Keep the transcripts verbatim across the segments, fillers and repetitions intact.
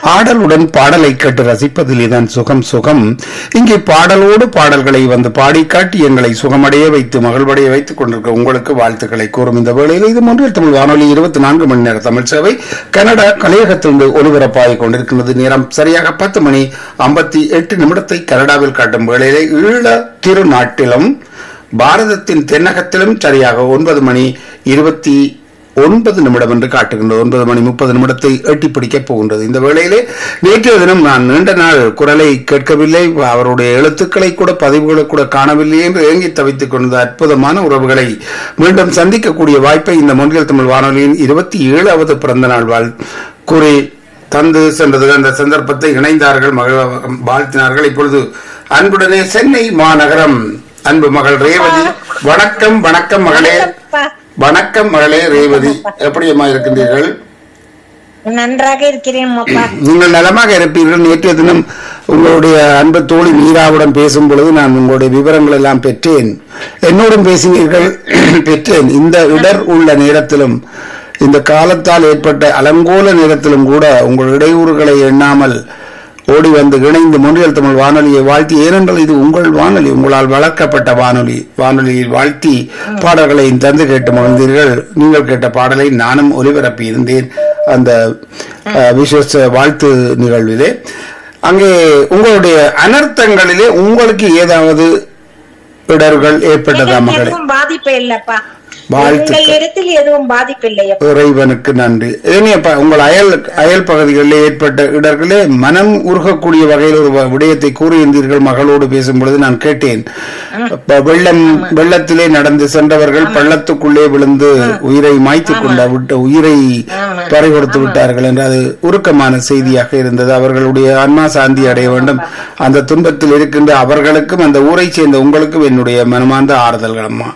ஆடலுடன் பாடலை கேட்டு ரசிப்பதிலேதான் சுகம் சுகம். இங்கே பாடலோடு பாடல்களை வந்து பாடி காட்டி எங்களை சுகமடைய வைத்து மகிழ்வடைய வைத்துக் கொண்டிருக்க உங்களுக்கு வாழ்த்துக்களை கூறும் இந்த வேளையில் இது மூன்றில் தமிழ் வானொலி இருபத்தி நான்கு மணி நேர தமிழ் சேவை கனடா கலையகத்திலிருந்து ஒலிபரப்பாகிக் கொண்டிருக்கிறது. நேரம் சரியாக பத்து மணி ஐம்பத்தி எட்டு நிமிடத்தை கனடாவில் காட்டும் வேளையிலே ஈழ திருநாட்டிலும் பாரதத்தின் தென்னகத்திலும் சரியாக ஒன்பது மணி இருபத்தி ஒன்பது நிமிடம் என்று காட்டுகின்றது. ஒன்பது மணி முப்பது நிமிடத்தை எட்டி பிடிக்கப் போகின்றது. இந்த வேளையிலே நேற்றைய தினம் நான் நீண்ட நாள் குரலை கேட்கவில்லை, அவருடைய எழுத்துக்களை கூட பதிவுகளை கூட காணவில்லை என்று ஏங்கி தவித்துக் கொண்ட அற்புதமான உறவுகளை மீண்டும் சந்திக்கக்கூடிய வாய்ப்பை இந்த மொழிகள் தமிழ் வானொலியின் இருபத்தி ஏழாவது பிறந்த நாள் வாழ் கூறி தந்து சென்றது. அந்த சந்தர்ப்பத்தை இணைந்தார்கள், வாழ்த்தினார்கள். இப்பொழுது அன்புடனே சென்னை மாநகரம் அன்பு மகள் ரேவதி. வணக்கம் வணக்கம் மகளே. வணக்கம் மகளே ரேவதி, எப்படி அம்மா இருக்கின்றீர்கள்? நன்றாக இருக்கிறேன். நீங்கள் நலமாக இருப்பீர்கள். நேற்றைய தினம் உங்களுடைய அன்பு தோழி மீராவுடன் பேசும் பொழுது நான் உங்களுடைய விவரங்கள் எல்லாம் பெற்றேன். என்னோடும் பேசினீர்கள், பெற்றேன். இந்த இடர் உள்ள நேரத்திலும் இந்த காலத்தால் ஏற்பட்ட அலங்கோல நேரத்திலும் கூட உங்கள் இடையூறுகளை எண்ணாமல் ஓடி வந்து இணைந்து மொழிகள் தமிழ் வானொலியை வாழ்த்தி, ஏனென்றால் இது உங்கள் வானொலி, உங்களால் வளர்க்கப்பட்ட வானொலி. வானொலியில் வாழ்த்தி பாடல்களை தந்து கேட்டு மகிழ்ந்தீர்கள். நீங்கள் கேட்ட பாடலை நானும் ஒலிபரப்பி இருந்தேன் அந்த விசேஷ வாழ்த்து நிகழ்விலே. அங்கே உங்களுடைய அனர்த்தங்களிலே உங்களுக்கு ஏதாவது இடர்கள் ஏற்பட்டதா மகளே? பாதிப்பு இல்லப்பா, வாழ்த்துக்கள். எதுவும் பாதிப்பில்லை. இறைவனுக்கு நன்றி. ஏனியப்பா, உங்கள் அயல் அயல் பகுதிகளில் ஏற்பட்ட இடர்களே மனம் உருகக்கூடிய வகையில் ஒரு விடயத்தை கூறியிருந்தீர்கள் மகளோடு பேசும் பொழுது நான் கேட்டேன். வெள்ளம் வெள்ளத்திலே நடந்து சென்றவர்கள் பள்ளத்துக்குள்ளே விழுந்து உயிரை மாய்த்து கொண்ட விட்ட உயிரை பறி கொடுத்து விட்டார்கள் என்று அது உருக்கமான செய்தியாக இருந்தது. அவர்களுடைய ஆன்மா சாந்தி அடைய வேண்டும். அந்த துன்பத்தில் இருக்கின்ற அவர்களுக்கும் அந்த ஊரை சேர்ந்த உங்களுக்கும் என்னுடைய மனமார்ந்த ஆறுதல்கள் அம்மா.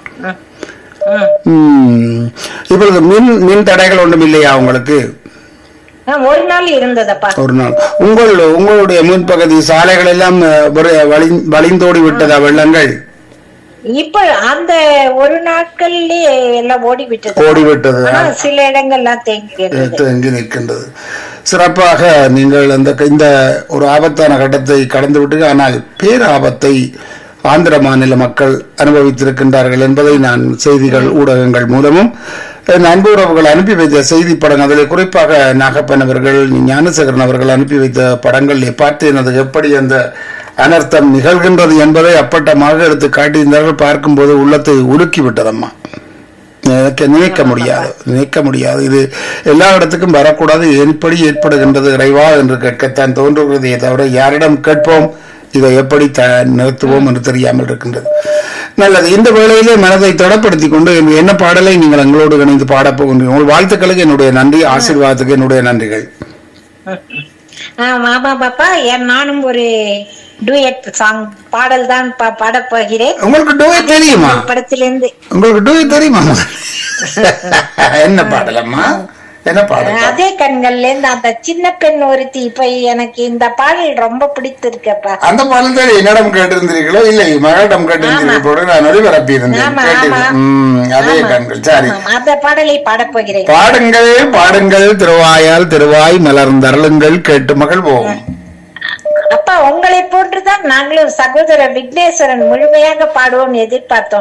இப்பொழுது மின் மின் தடைகள் ஒன்றும் இல்லையா உங்களுக்கு? ஒரு நாள் இருந்ததப்பா. ஒரு நாள் உங்கள் உங்களுடைய முன்பகுதி சாலைகள் எல்லாம் வழிந்தோடி விட்டதா வெள்ளங்கள்? இப்ப அந்த ஒரு நாட்கள்லயே எல்லாம் ஓடி விட்டது ஓடி விட்டது சில இடங்கள்லாம் தேங்கி தேங்கி நிற்கின்றது. சிறப்பாக நீங்கள் அந்த இந்த ஒரு ஆபத்தான கட்டத்தை கடந்து விட்டு, ஆனால் பேராபத்தை ஆந்திர மாநில மக்கள் அனுபவித்திருக்கின்றார்கள் என்பதை நான் செய்திகள் ஊடகங்கள் மூலமும் அன்பு உறவுகள் அனுப்பி வைத்த செய்தி படங்கள், அதில் குறிப்பாக நாகப்பன் அவர்கள், ஞானசேகரன் அவர்கள் அனுப்பி வைத்த படங்கள் பார்த்தேன். அது எப்படி அந்த அனர்த்தம் நிகழ்கின்றது என்பதை அப்பட்டமாக எடுத்து காட்டியிருந்தார்கள். பார்க்கும்போது உள்ளத்தை உலுக்கி விட்டதம்மா. நினைக்க முடியாது நினைக்க முடியாது இது எல்லா இடத்துக்கும் வரக்கூடாது. எப்படி ஏற்படுகின்றது இறைவா என்று கேட்கத்தான் தோன்றுகிறதே தவிர யாரிடம் கேட்போம், இதை எப்படி நிறுத்துவோம் என்று தெரியாமல் இருக்கின்றது. நல்லது. இந்த வேளையிலே மனதை தொடப்படுத்தி கொண்டு என்ன பாடலை நீங்கள் எங்களோடு இணைந்து பாடப் போகின்றீர்கள்? உங்கள் வாழ்த்துக்களுக்கு என்னுடைய நன்றி, ஆசீர்வாதத்துக்கு என்னுடைய நன்றிகள். ஆமா பாப்பா, நானும் ஒரு டூயட் சாங் பாடல் தான் பாடப் போகிறேன். உங்களுக்கு டூயட் தெரியுமா? படத்திலிருந்து உங்களுக்கு டூயட் தெரியுமா? என்ன பாடலம்மா? என்ன பாடல்? அதே கண்கள்ல இருந்து அந்த சின்ன பெண் ஒருத்தி. இப்ப எனக்கு இந்த பாடல் ரொம்ப பிடித்திருக்கப்பா. அந்த பாடல் தான் என்னிடம் கேட்டிருந்தீர்களோ? இல்லை, மகளிடம் கேட்டிருந்தீர்கள். நான் ஒளிபரப்பி இருந்தேன். அதே கண்கள். சரி, அந்த பாடலை பாடப் போகிறேன். பாடுங்கள் பாடுங்கள், திருவாயால் திருவாய் மலர்ந்தருளுங்கள், கேட்டு மகிழ்வோம். அப்பா, உங்களை போன்றுதான் நாங்களும் சகோதரர் விக்னேஸ்வரன் முழுமையாக பாடுவோம் எதிர்பார்த்தோம்.